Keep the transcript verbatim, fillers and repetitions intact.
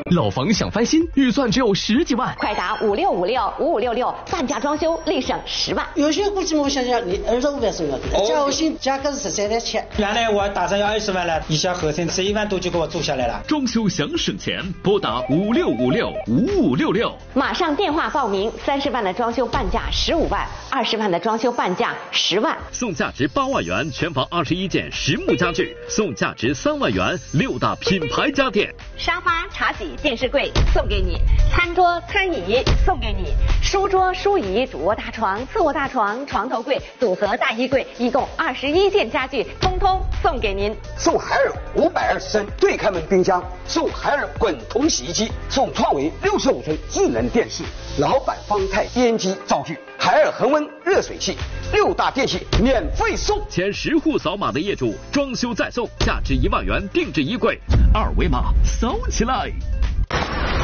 老房想翻新，预算只有十几万， 快打五六五六五五六六，半价装修立省十万。 有些估计我想想，你二十五万送要的，加薪价格是十三点七。 原来我打算要二十万了，一下合成十一万多就给我做下来了。 装修想省钱，拨打五六五六五五六六， 马上电话报名，三十万的装修半价十五万，二十万的装修半价十万， 送价值八万元全房二十一件实木家具，送价值三万元六大品牌家电， 沙发、茶几、电视柜送给你，餐桌、餐椅送给你，书桌、书椅、主卧大床、次卧大床、床头柜、组合大衣柜，一共二十一件家具，通通送给您。 送海尔五百二十升对开门冰箱，送海尔滚筒洗衣机，送创维六十五寸智能电视，老板方太烟机灶具，海尔恒温热水器，六大电器免费送。 前十户扫码的业主装修再送，价值一万元定制衣柜，二维码扫起来。